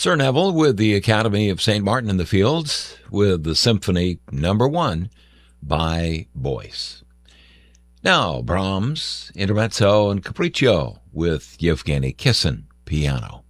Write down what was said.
Sir Neville with the Academy of St. Martin in the Fields with the Symphony No. 1 by Boyce. Now, Brahms, Intermezzo, and Capriccio with Yevgeny Kissin, piano.